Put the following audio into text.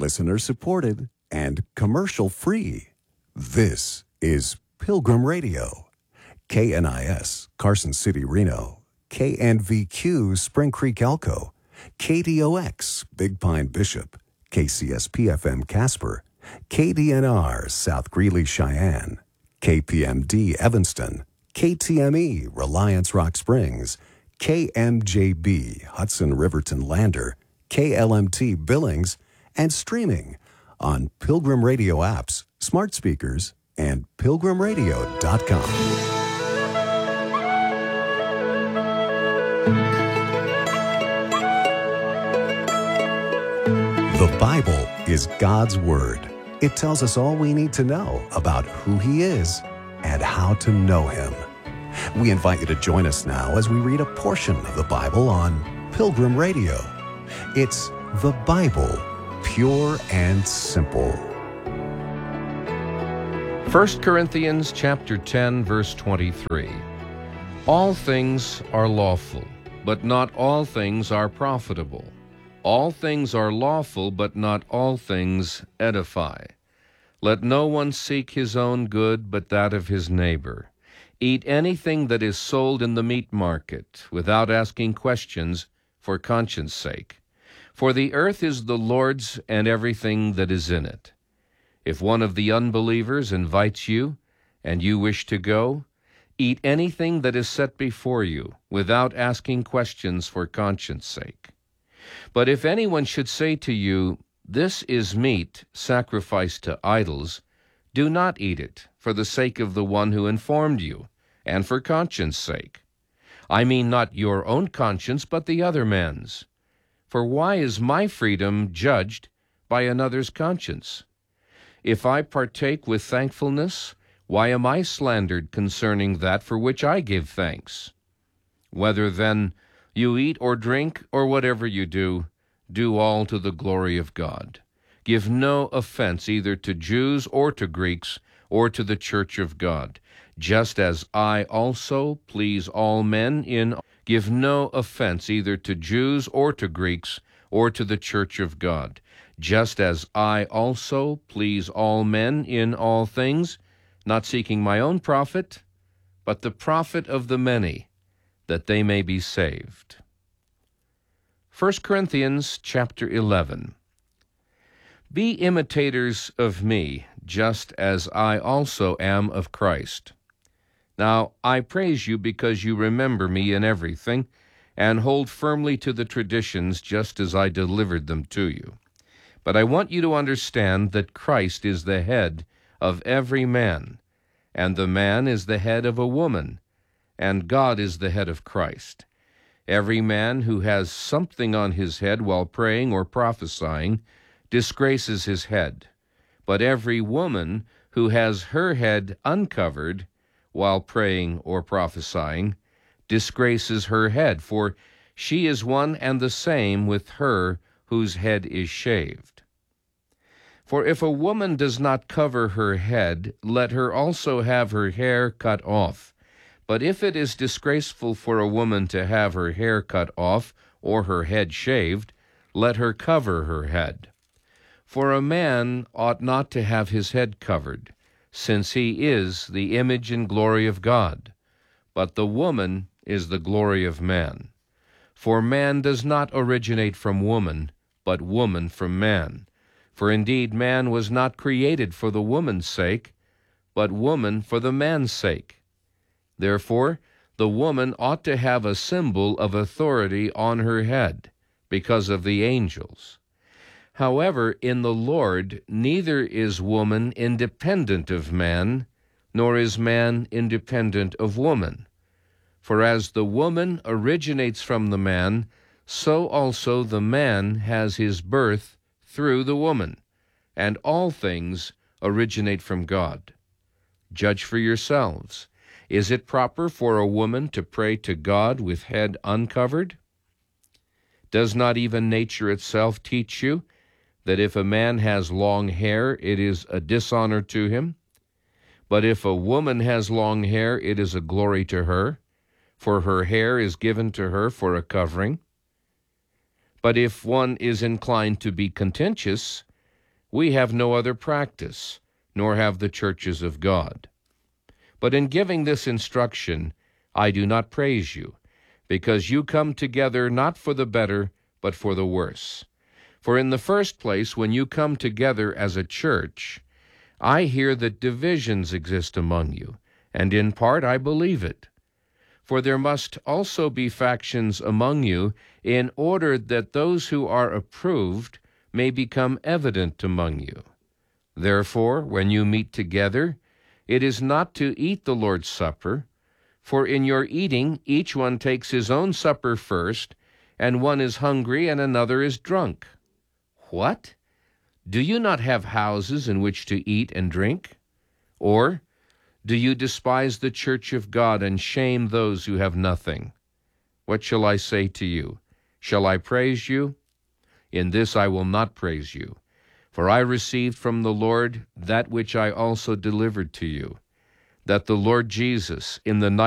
listener-supported, and commercial-free. This is Pilgrim Radio. KNIS, Carson City, Reno. KNVQ, Spring Creek, Elko. KDOX, Big Pine, Bishop. KCSP-FM, Casper. KDNR, South Greeley, Cheyenne. KPMD, Evanston. KTME, Reliance, Rock Springs. KMJB, Hudson, Riverton, Lander. KLMT, Billings, and streaming on Pilgrim Radio apps, smart speakers, and pilgrimradio.com. The Bible is God's Word. It tells us all we need to know about who He is and how to know Him. We invite you to join us now as we read a portion of the Bible on Pilgrim Radio. It's the Bible, pure and simple. 1 Corinthians chapter 10, verse 23. All things are lawful, but not all things are profitable. All things are lawful, but not all things edify. Let no one seek his own good, but that of his neighbor. Eat anything that is sold in the meat market, without asking questions, for conscience sake. For the earth is the Lord's and everything that is in it. If one of the unbelievers invites you, and you wish to go, eat anything that is set before you, without asking questions for conscience sake. But if anyone should say to you, "This is meat sacrificed to idols," do not eat it, for the sake of the one who informed you, and for conscience sake. I mean not your own conscience, but the other man's. For why is my freedom judged by another's conscience? If I partake with thankfulness, why am I slandered concerning that for which I give thanks? Whether then you eat or drink, or whatever you do, do all to the glory of God. Give no offense either to Jews or to Greeks, or to the church of God, just as I also please all men in. Give no offense either to Jews or to Greeks, or to the church of God, just as I also please all men in all things, not seeking my own profit, but the profit of the many, that they may be saved. 1 Corinthians chapter 11. Be imitators of me, just as I also am of Christ. Now I praise you because you remember me in everything, and hold firmly to the traditions just as I delivered them to you. But I want you to understand that Christ is the head of every man, and the man is the head of a woman, and God is the head of Christ. Every man who has something on his head while praying or prophesying disgraces his head, but every woman who has her head uncovered while praying or prophesying disgraces her head, for she is one and the same with her whose head is shaved. For if a woman does not cover her head, let her also have her hair cut off. But if it is disgraceful for a woman to have her hair cut off or her head shaved, let her cover her head. For a man ought not to have his head covered, since he is the image and glory of God, but the woman is the glory of man. For man does not originate from woman, but woman from man. For indeed man was not created for the woman's sake, but woman for the man's sake. Therefore the woman ought to have a symbol of authority on her head, because of the angels. However, in the Lord neither is woman independent of man, nor is man independent of woman. For as the woman originates from the man, so also the man has his birth through the woman, and all things originate from God. Judge for yourselves. Is it proper for a woman to pray to God with head uncovered? Does not even nature itself teach you that if a man has long hair, it is a dishonor to him? But if a woman has long hair, it is a glory to her, for her hair is given to her for a covering. But if one is inclined to be contentious, We have no other practice, nor have the churches of God. But in giving this instruction, I do not praise you, because you come together not for the better, but for the worse. For in the first place, when you come together as a church, I hear that divisions exist among you, and in part I believe it. For there must also be factions among you, in order that those who are approved may become evident among you. Therefore, when you meet together, it is not to eat the Lord's Supper, for in your eating each one takes his own supper first, and one is hungry and another is drunk. What? Do you not have houses in which to eat and drink? Or do you despise the church of God and shame those who have nothing? What shall I say to you? Shall I praise you? In this I will not praise you, for I received from the Lord that which I also delivered to you, that the Lord Jesus, in the night